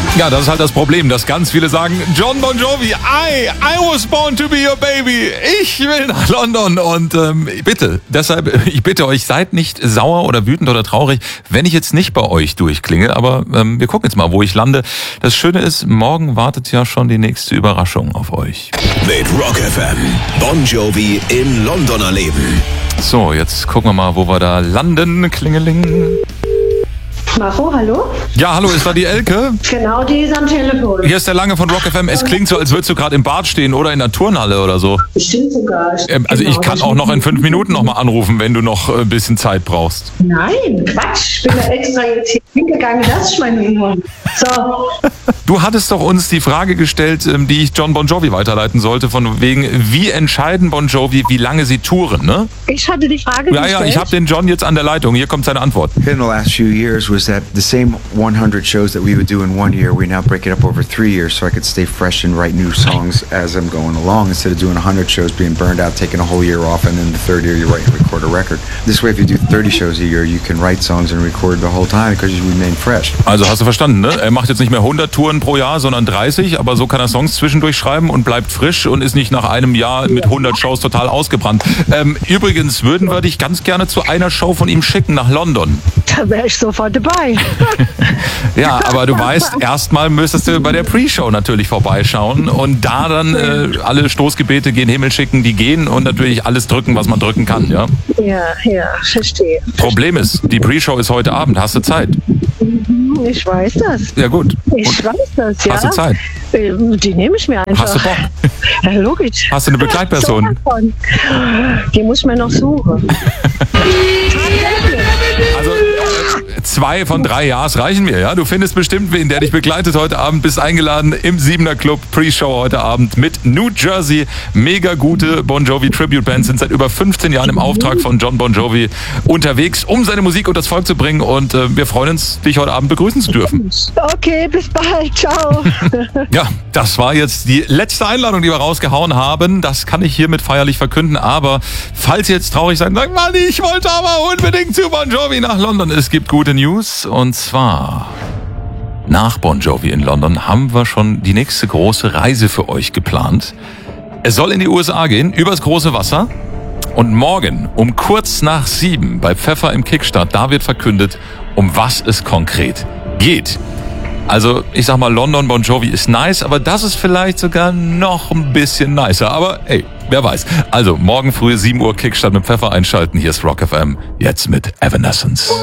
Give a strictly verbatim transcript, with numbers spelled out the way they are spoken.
Ja, das ist halt das Problem, dass ganz viele sagen, Jon Bon Jovi, I, I was born to be your baby. Ich will nach London und ähm, bitte, deshalb, ich bitte euch, seid nicht sauer oder wütend oder traurig, wenn ich jetzt nicht bei euch durchklinge, aber ähm, wir gucken jetzt mal, wo ich lande. Das Schöne ist, morgen wartet ja schon die nächste Überraschung auf euch. Mit Rock F M, Bon Jovi im Londoner Leben. So, jetzt gucken wir mal, wo wir da landen. Klingeling. Maro, hallo? Ja, hallo, ist da die Elke? Genau, die ist am Telefon. Hier ist der Lange von Rock F M. Es klingt so, als würdest du gerade im Bad stehen oder in der Turnhalle oder so. Bestimmt sogar. Ähm, also genau, ich kann auch noch in fünf Minuten nochmal anrufen, wenn du noch ein bisschen Zeit brauchst. Nein, Quatsch. Ich bin da extra jetzt hier hingegangen, das ist mein Nummer. So. Du hattest doch uns die Frage gestellt, die ich Jon Bon Jovi weiterleiten sollte, von wegen, wie entscheiden Bon Jovi, wie lange sie touren, ne? Ich hatte die Frage Ja, gestellt. ja, ich habe den John jetzt an der Leitung. Hier kommt seine Antwort. In the last few years was that the same one hundred shows that we would do in one year, we now break it up over three years so I could stay fresh and write new songs as I'm going along instead of doing one hundred shows, being burned out, taking a whole year off, and then the third year you write and record a record. This way, if you do thirty shows a year, you can write songs and record the whole time because you remain fresh. Also hast du verstanden, ne? Er macht jetzt nicht mehr hundert Touren pro Jahr, sondern dreißig, aber so kann er Songs zwischendurch schreiben und bleibt frisch und ist nicht nach einem Jahr mit hundert Shows total ausgebrannt. Ähm, übrigens würden wir dich ganz gerne zu einer Show von ihm schicken nach London. Da wäre ich sofort dabei. Ja, aber du weißt, erstmal müsstest du bei der Pre-Show natürlich vorbeischauen und da dann äh, alle Stoßgebete gen Himmel schicken, die gehen und natürlich alles drücken, was man drücken kann, ja? Ja, ja, verstehe. Problem ist, die Pre-Show ist heute Abend. Hast du Zeit? Ich weiß das. Ja, gut. Ich Und weiß das, ja. hast du Zeit? Äh, Die nehme ich mir einfach. Hast du Bock? Ja, logisch. Hast du eine Begleitperson? Ja, sowas von. Die muss man noch suchen. Also äh, zwei von drei Ja's reichen mir, ja? Du findest bestimmt wen, der dich begleitet heute Abend. Bist eingeladen im Siebener Club Pre-Show heute Abend mit New Jersey. Mega gute Bon Jovi Tribute Bands, sind seit über fünfzehn Jahren im Auftrag von Jon Bon Jovi unterwegs, um seine Musik unter das Volk zu bringen. Und äh, wir freuen uns, dich heute Abend begrüßen zu dürfen. Okay, bis bald. Ciao. Ja, das war jetzt die letzte Einladung, die wir rausgehauen haben. Das kann ich hiermit feierlich verkünden. Aber falls ihr jetzt traurig seid, sagt, Mann, ich wollte aber unbedingt zu Bon Jovi nach London. Es gibt gute News. Und zwar, nach Bon Jovi in London haben wir schon die nächste große Reise für euch geplant. Es soll in die U S A gehen, übers große Wasser. Und morgen um kurz nach sieben bei Pfeffer im Kickstart, da wird verkündet, um was es konkret geht. Also, ich sag mal, London, Bon Jovi ist nice, aber das ist vielleicht sogar noch ein bisschen nicer. Aber ey, wer weiß. Also, morgen früh sieben Uhr Kickstart mit Pfeffer einschalten. Hier ist Rock F M, jetzt mit Evanescence.